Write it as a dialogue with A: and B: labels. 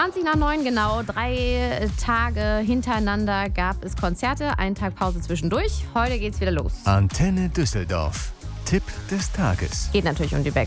A: 20:20 genau. 3 Tage hintereinander gab es Konzerte, einen Tag Pause zwischendurch. Heute geht's wieder los.
B: Antenne Düsseldorf. Tipp des Tages.
A: Geht natürlich um die